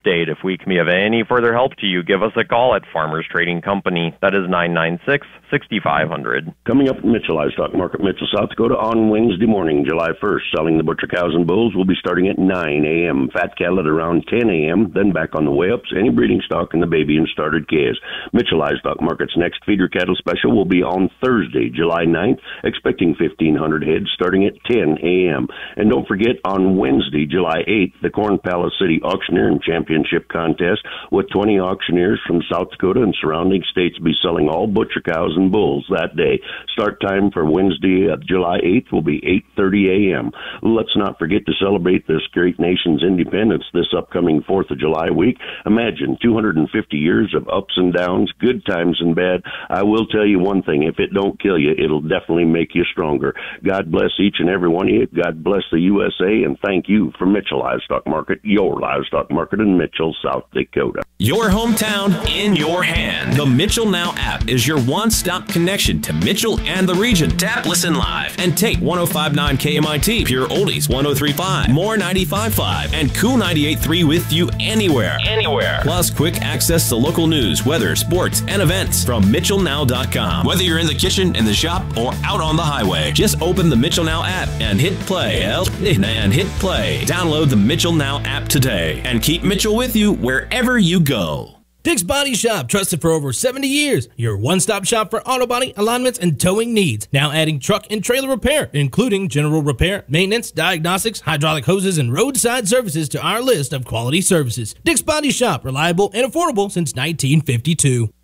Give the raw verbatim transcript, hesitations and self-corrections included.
update. If we can be of any further help to you, give us a call at Farmers Trading Company. That is nine nine six, six five zero zero. Coming up at Mitchell Livestock Market, Mitchell, South Dakota, on Wednesday morning, July first, selling the butcher cows and bulls will be starting at nine a.m., fat cattle at around ten a.m., then back on the way ups, any breeding stock, and the baby and started calves. Mitchell Livestock Market's next feeder cattle special will be on Thursday, July ninth, expecting fifteen hundred heads starting at ten a.m. And don't forget, on Wednesday, July eighth, the Corn Palace City Auctioneering Championship Contest, with twenty auctioneers from South Dakota and surrounding states be selling all butcher cows and bulls that day. Start time for Wednesday, uh, July eighth will be eight thirty a.m. Let's not forget to celebrate this great nation's independence this upcoming fourth of July week. Imagine two hundred fifty years of ups and downs, good times and bad. I will tell you one thing, if it don't kill you, it'll definitely make you stronger. God bless each and every one of you. God bless the U S A, and thank you for Mitchell Livestock Market, your livestock market in Mitchell, South Dakota. Your hometown in your hand. The Mitchell Now app is your one-stop connection to Mitchell and the region. Tap, listen live, and take one oh five point nine K M I T, Pure Oldies one oh three point five, More ninety-five point five, and Cool ninety-eight point three with you anywhere. Anywhere. Plus quick access to local news, weather, sports, and events from Mitchell Now dot com. Whether you're in the kitchen, in the shop, or out on the highway, just open the Mitchell Now app and hit play. And hit play. Download the Mitchell Now app today and keep Mitchell with you wherever you go. Dick's Body Shop, trusted for over seventy years. Your one-stop shop for auto body, alignments, and towing needs. Now adding truck and trailer repair, including general repair, maintenance, diagnostics, hydraulic hoses, and roadside services to our list of quality services. Dick's Body Shop, reliable and affordable since nineteen fifty-two.